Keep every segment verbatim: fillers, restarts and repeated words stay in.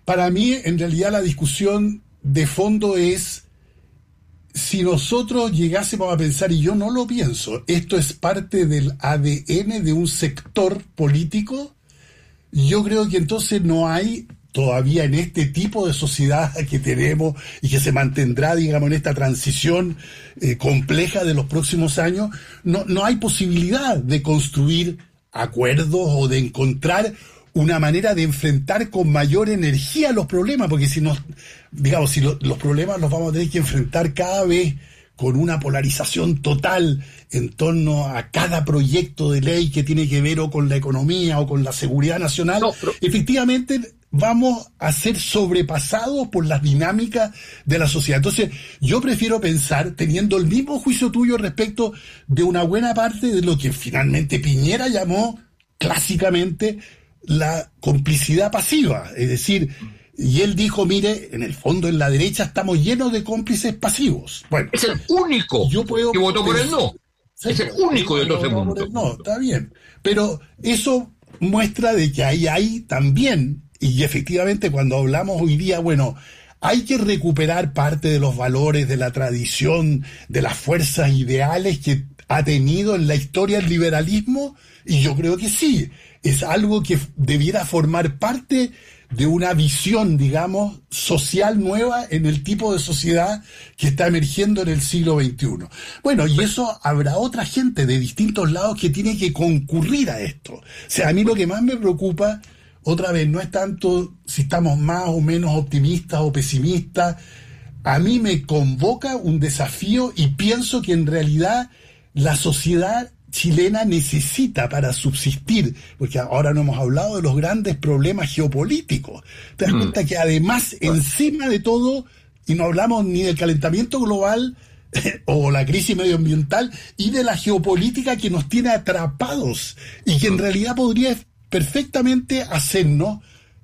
para mí, en realidad, la discusión de fondo es si nosotros llegásemos a pensar, y yo no lo pienso, esto es parte del A D N de un sector político, yo creo que entonces no hay todavía en este tipo de sociedad que tenemos y que se mantendrá, digamos, en esta transición eh, compleja de los próximos años, no, no hay posibilidad de construir acuerdos o de encontrar una manera de enfrentar con mayor energía los problemas, porque si nos, digamos, si lo, los problemas los vamos a tener que enfrentar cada vez con una polarización total en torno a cada proyecto de ley que tiene que ver o con la economía o con la seguridad nacional, no, pero... efectivamente vamos a ser sobrepasados por las dinámicas de la sociedad. Entonces, yo prefiero pensar, teniendo el mismo juicio tuyo respecto de una buena parte de lo que finalmente Piñera llamó clásicamente la complicidad pasiva, es decir, y él dijo, mire, en el fondo en la derecha estamos llenos de cómplices pasivos. Bueno, es el único yo puedo que votó por el no. Es el único de todo ese mundo. No, está bien. Pero eso muestra de que ahí hay también, y efectivamente cuando hablamos hoy día, bueno, hay que recuperar parte de los valores, de la tradición, de las fuerzas ideales que ha tenido en la historia el liberalismo, y yo creo que sí. Es algo que debiera formar parte de una visión, digamos, social nueva en el tipo de sociedad que está emergiendo en el siglo veintiuno. Bueno, y eso habrá otra gente de distintos lados que tiene que concurrir a esto. O sea, a mí lo que más me preocupa, otra vez, no es tanto si estamos más o menos optimistas o pesimistas. A mí me convoca un desafío y pienso que en realidad la sociedad chilena necesita para subsistir, porque ahora no hemos hablado de los grandes problemas geopolíticos. Te das mm. cuenta que además, encima de todo, y no hablamos ni del calentamiento global o la crisis medioambiental, y de la geopolítica que nos tiene atrapados y que en realidad podría perfectamente hacernos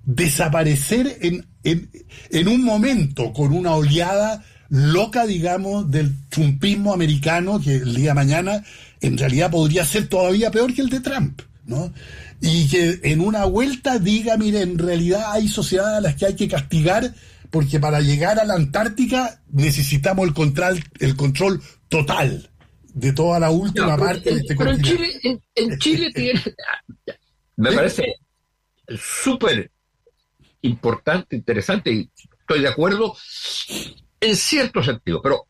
desaparecer en, en, en un momento con una oleada loca, digamos, del trumpismo americano, que el día de mañana en realidad podría ser todavía peor que el de Trump, ¿no? Y que en una vuelta diga, mire, en realidad hay sociedades a las que hay que castigar porque para llegar a la Antártica necesitamos el control, el control total de toda la última no, parte en, de este pero continente. En Chile, en, en Chile tiene, me parece súper importante, interesante, y estoy de acuerdo en cierto sentido, pero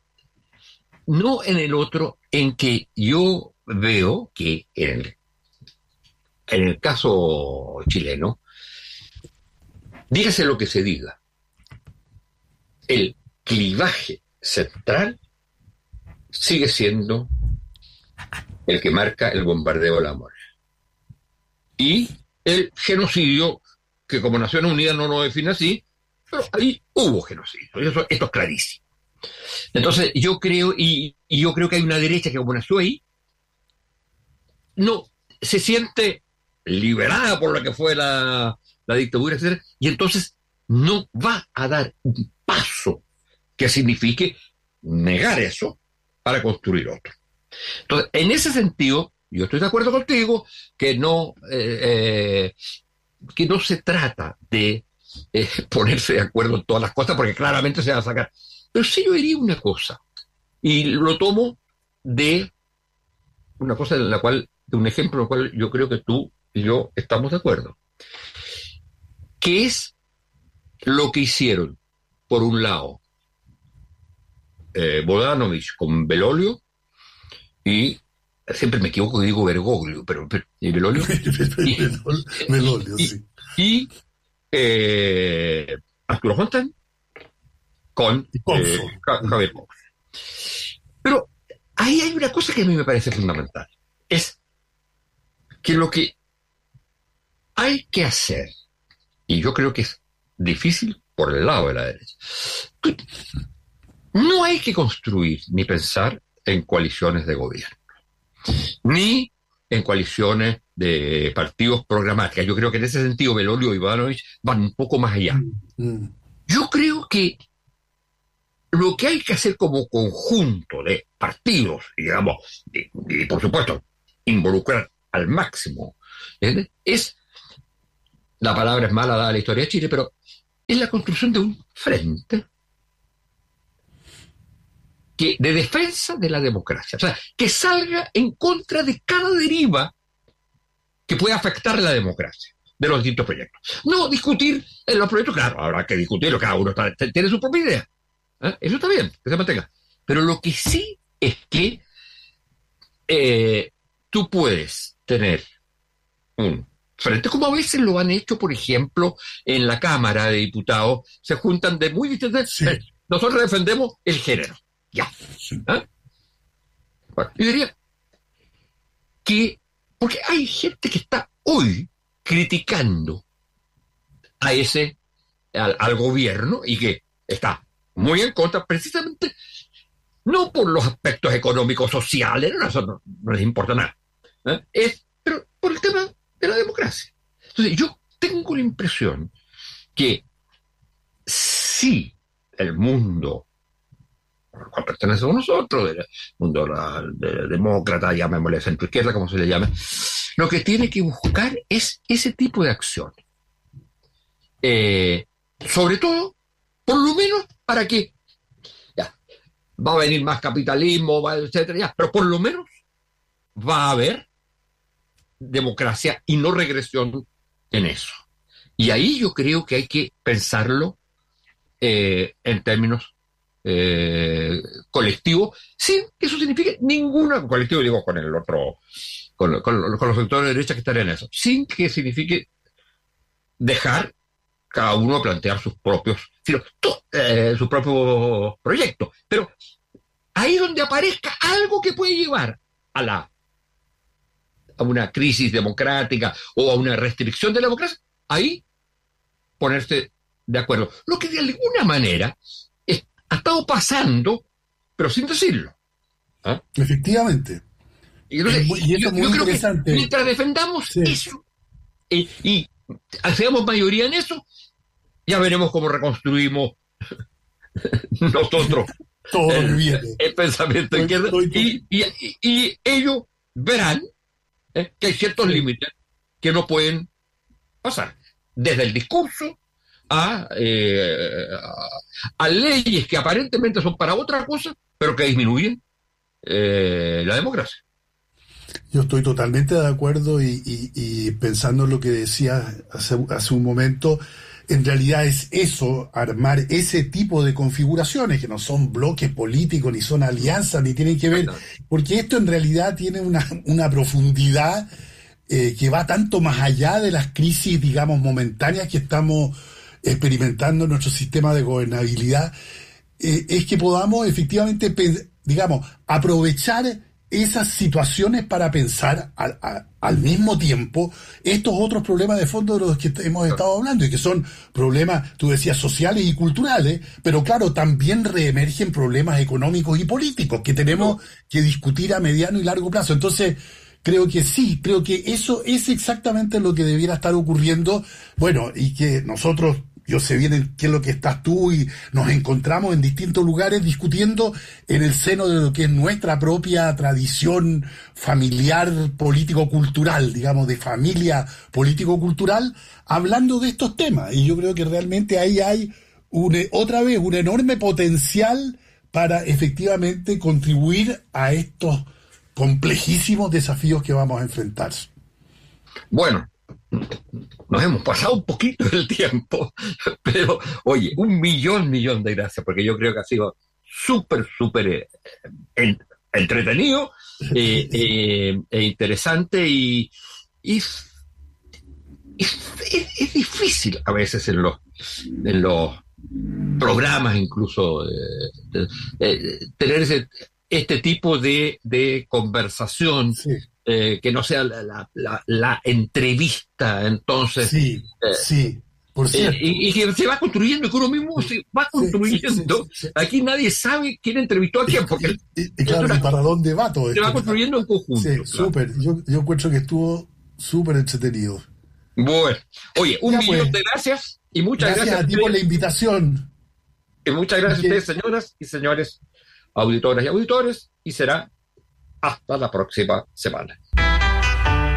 no en el otro, en que yo veo que en el, en el caso chileno, dígase lo que se diga, el clivaje central sigue siendo el que marca el bombardeo de la Moneda. Y el genocidio, que como Naciones Unidas no lo define así, pero ahí hubo genocidio, eso, esto es clarísimo. Entonces yo creo, y, y yo creo que hay una derecha que como nació ahí, no, se siente liberada por lo que fue la, la dictadura, etcétera, y entonces no va a dar un paso que signifique negar eso para construir otro. Entonces, en ese sentido, yo estoy de acuerdo contigo que no, eh, eh, que no se trata de eh, ponerse de acuerdo en todas las cosas, porque claramente se va a sacar. Pero sí yo diría una cosa, y lo tomo de una cosa en la cual, de un ejemplo en el cual yo creo que tú y yo estamos de acuerdo, que es lo que hicieron, por un lado, eh, Bodanovich con Belolio, y siempre me equivoco y digo Bergoglio, pero, pero ¿y Belolio? y, Belolio, y, sí. Y eh, Arturo Fontán con eh, Javier Ponce. Pero ahí hay una cosa que a mí me parece fundamental, es que lo que hay que hacer, y yo creo que es difícil por el lado de la derecha, no hay que construir ni pensar en coaliciones de gobierno, ni en coaliciones de partidos programáticas. Yo creo que en ese sentido Belolio y Bodanovich van un poco más allá. Mm. Yo creo que lo que hay que hacer como conjunto de partidos, digamos, y, y por supuesto involucrar al máximo, ¿entiendes? Es, la palabra es mala dada la historia de Chile, pero es la construcción de un frente que, de defensa de la democracia, o sea, que salga en contra de cada deriva que pueda afectar la democracia de los distintos proyectos. No discutir en los proyectos, claro, habrá que discutirlo, cada uno está, tiene su propia idea. ¿Eh? Eso está bien, que se mantenga. Pero lo que sí es que eh, tú puedes tener un frente, como a veces lo han hecho, por ejemplo, en la Cámara de Diputados, se juntan de muy distintas... Sí. Eh, nosotros defendemos el género. Ya. ¿Eh? Bueno, yo diría que, porque hay gente que está hoy criticando a ese, al, al gobierno, y que está muy en contra, precisamente, no por los aspectos económicos, sociales, no, eso no, no les importa nada, ¿eh? Es, pero por el tema de la democracia. Entonces, yo tengo la impresión que si el mundo al cual pertenecemos nosotros, del mundo de la, de la demócrata, llamémosle centro-izquierda, como se le llame, lo que tiene que buscar es ese tipo de acción. Eh, sobre todo, por lo menos para que ya, va a venir más capitalismo, va, etcétera, ya, pero por lo menos va a haber democracia y no regresión en eso. Y ahí yo creo que hay que pensarlo eh, en términos eh, colectivos, sin que eso signifique ninguna, colectivo digo con el otro, con, con, con los sectores de derecha que están en eso, sin que signifique dejar cada uno plantear sus propios, sino, to, eh, su propio proyecto. Pero ahí donde aparezca algo que puede llevar a la a una crisis democrática o a una restricción de la democracia, ahí ponerse de acuerdo. Lo que de alguna manera es, ha estado pasando, pero sin decirlo. ¿Ah? Efectivamente. Y, entonces, y, y eso yo, es muy yo creo interesante. Que mientras defendamos sí. eso eh, y hacemos mayoría en eso, ya veremos cómo reconstruimos nosotros todo el, lo que viene. el pensamiento estoy, izquierdo estoy, y, y, y ellos verán ¿eh? que hay ciertos sí. límites que no pueden pasar, desde el discurso a, eh, a, a leyes que aparentemente son para otra cosa, pero que disminuyen eh, la democracia. Yo estoy totalmente de acuerdo y, y, y pensando en lo que decía hace, hace un momento, en realidad es eso, armar ese tipo de configuraciones que no son bloques políticos, ni son alianzas, ni tienen que ver, porque esto en realidad tiene una, una profundidad eh, que va tanto más allá de las crisis, digamos, momentáneas que estamos experimentando en nuestro sistema de gobernabilidad, eh, es que podamos efectivamente, digamos, aprovechar esas situaciones para pensar al, a, al mismo tiempo estos otros problemas de fondo de los que hemos estado hablando y que son problemas, tú decías, sociales y culturales, pero claro, también reemergen problemas económicos y políticos que tenemos que discutir a mediano y largo plazo. Entonces, creo que sí, creo que eso es exactamente lo que debiera estar ocurriendo, bueno, y que nosotros... Yo sé bien en qué es lo que estás tú y nos encontramos en distintos lugares discutiendo en el seno de lo que es nuestra propia tradición familiar político-cultural, digamos, de familia político-cultural, hablando de estos temas. Y yo creo que realmente ahí hay un, otra vez un enorme potencial para efectivamente contribuir a estos complejísimos desafíos que vamos a enfrentar. Bueno, nos hemos pasado un poquito del tiempo, pero oye, un millón, millón de gracias, porque yo creo que ha sido súper, súper eh, en, entretenido eh, eh, e interesante y, y es, es, es difícil a veces en los, en los programas incluso eh, de, eh, tener ese, este tipo de, de conversación. Sí. Eh, que no sea la, la, la, la entrevista, entonces... Sí, eh, sí, por cierto. Eh, y, y que se va construyendo, que uno mismo se va construyendo. Sí, sí, sí, sí, sí. Aquí nadie sabe quién entrevistó a quién, porque... Y, y, y claro, una, ¿y para dónde va todo se esto? Se va construyendo en conjunto. Sí, claro. Súper. Yo, yo encuentro que estuvo súper entretenido. Bueno. Oye, un ya millón pues, de gracias y muchas gracias. Gracias a ti por la invitación. Y muchas gracias a ustedes, señoras y señores, auditoras y auditores, y será... hasta la próxima semana.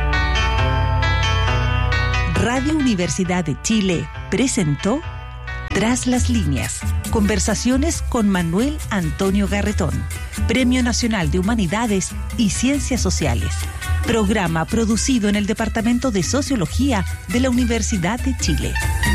Radio Universidad de Chile presentó Tras las líneas, conversaciones con Manuel Antonio Garretón, Premio Nacional de Humanidades y Ciencias Sociales. Programa producido en el Departamento de Sociología de la Universidad de Chile.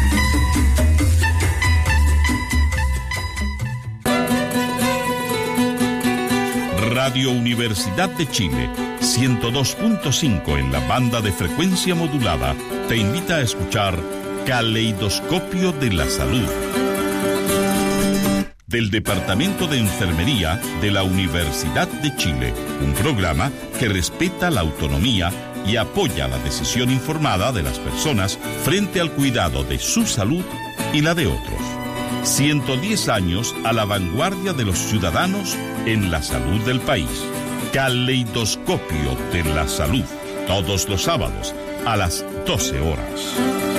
Radio Universidad de Chile, ciento dos punto cinco en la banda de frecuencia modulada, te invita a escuchar Caleidoscopio de la Salud. Del Departamento de Enfermería de la Universidad de Chile, un programa que respeta la autonomía y apoya la decisión informada de las personas frente al cuidado de su salud y la de otros. ciento diez años a la vanguardia de los ciudadanos en la salud del país. Caleidoscopio de la Salud, todos los sábados a las doce horas.